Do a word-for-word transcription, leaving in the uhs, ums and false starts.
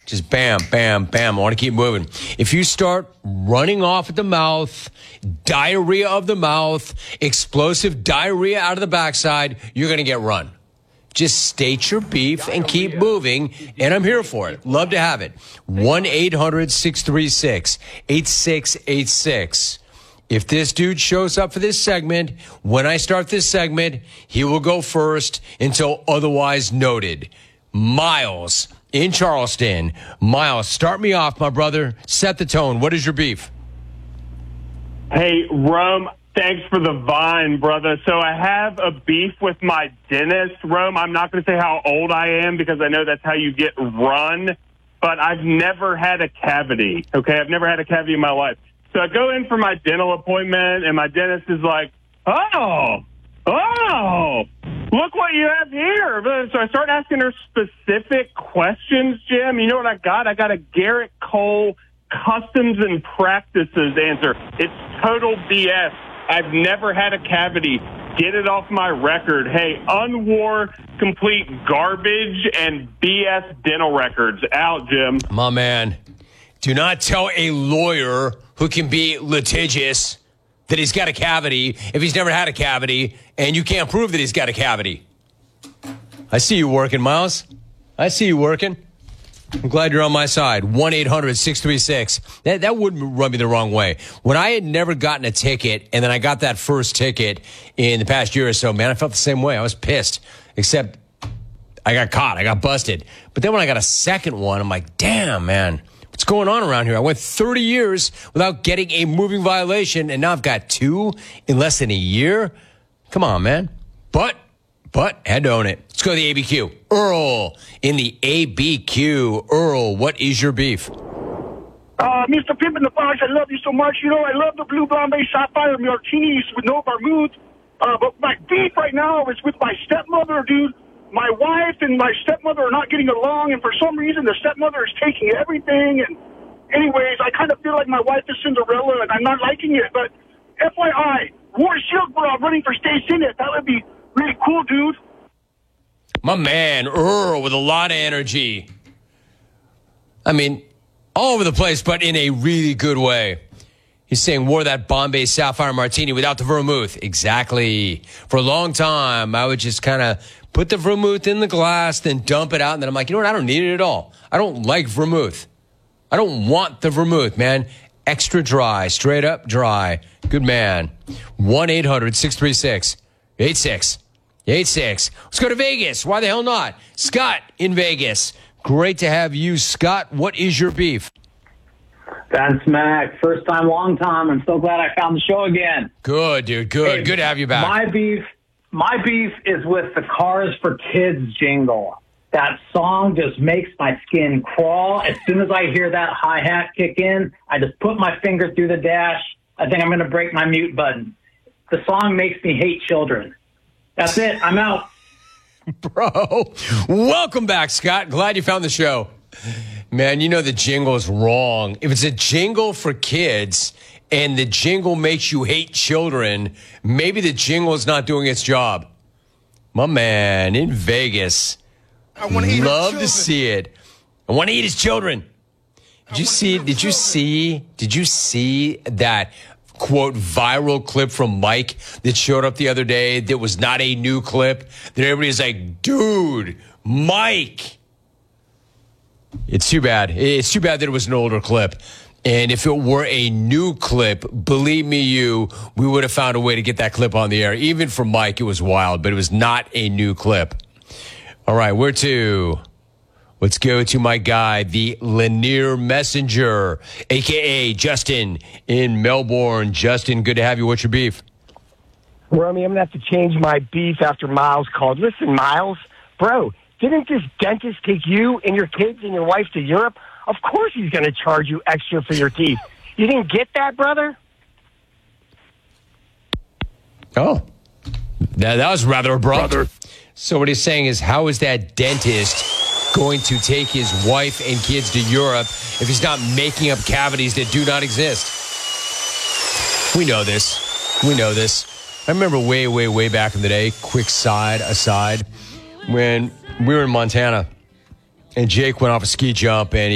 Just bam, bam, bam. I want to keep moving. If you start running off at the mouth, diarrhea of the mouth, explosive diarrhea out of the backside, you're going to get run. Just state your beef and keep moving, and I'm here for it. Love to have it. one eight hundred six three six eight six eight six. If this dude shows up for this segment, when I start this segment, he will go first until otherwise noted. Miles in Charleston. Miles, start me off, my brother. Set the tone. What is your beef? Hey, Rome, thanks for the vine, brother. So I have a beef with my dentist, Rome. I'm not going to say how old I am because I know that's how you get run, but I've never had a cavity, okay? I've never had a cavity in my life. So I go in for my dental appointment, and my dentist is like, oh, oh, look what you have here. So I start asking her specific questions, Jim. You know what I got? I got a Garrett Cole Customs and Practices answer. It's total B S. I've never had a cavity. Get it off my record. Hey, unwar, complete garbage and B S dental records. Out, Jim. My man, do not tell a lawyer who can be litigious that he's got a cavity if he's never had a cavity and you can't prove that he's got a cavity. I see you working, Miles. I see you working. I'm glad you're on my side. one eight hundred six three six. That, that wouldn't rub me the wrong way. When I had never gotten a ticket and then I got that first ticket in the past year or so, man, I felt the same way. I was pissed, except I got caught. I got busted. But then when I got a second one, I'm like, damn, man. What's going on around here? I went thirty years without getting a moving violation, and now I've got two in less than a year. Come on, man. But, but, had to own it. Let's go to the A B Q. Earl in the A B Q. Earl, what is your beef? Uh, Mister Pimp in the Box, I love you so much. You know, I love the Blue Bombay Sapphire Martinis with no vermouth. Uh, but my beef right now is with my stepmother, dude. My wife and my stepmother are not getting along, and for some reason the stepmother is taking everything. And anyways, I kind of feel like my wife is Cinderella, and I'm not liking it. But F Y I, War Shield bro, running for state senate. That would be really cool, dude. My man, Earl, with a lot of energy. I mean, all over the place, but in a really good way. He's saying, wore that Bombay Sapphire Martini without the vermouth. Exactly. For a long time, I would just kind of put the vermouth in the glass, then dump it out, and then I'm like, you know what? I don't need it at all. I don't like vermouth. I don't want the vermouth, man. Extra dry, straight up dry. Good man. one eight hundred six three six eight six eight six. Let's go to Vegas. Why the hell not? Scott in Vegas. Great to have you, Scott. What is your beef? That's Mac. First time, long time. I'm so glad I found the show again. Good, dude. Good. Hey, Good to have you back. My beef, my beef is with the Cars for Kids jingle. That song just makes my skin crawl. As soon as I hear that hi-hat kick in, I just put my finger through the dash. I think I'm going to break my mute button. The song makes me hate children. That's it. I'm out. Bro, welcome back, Scott. Glad you found the show. Man, you know the jingle is wrong. If it's a jingle for kids and the jingle makes you hate children, maybe the jingle is not doing its job. My man in Vegas. I want to eat Love his to see it. I want to eat his children. Did you see, did you see, did you see that quote viral clip from Mike that showed up the other day that was not a new clip? That everybody's like, dude, Mike. It's too bad. It's too bad that it was an older clip. And if it were a new clip, believe me, you, we would have found a way to get that clip on the air. Even for Mike, it was wild, but it was not a new clip. All right, where to? Let's go to my guy, the Lanier Messenger, a k a. Justin in Melbourne. Justin, good to have you. What's your beef? Romy, I'm going to have to change my beef after Miles called. Listen, Miles, bro, didn't this dentist take you and your kids and your wife to Europe? Of course he's going to charge you extra for your teeth. You didn't get that, brother? Oh, that, that was rather abrupt. Brother. So what he's saying is, how is that dentist going to take his wife and kids to Europe if he's not making up cavities that do not exist? We know this. We know this. I remember way, way, way back in the day, quick side aside, when we were in Montana and Jake went off a ski jump and he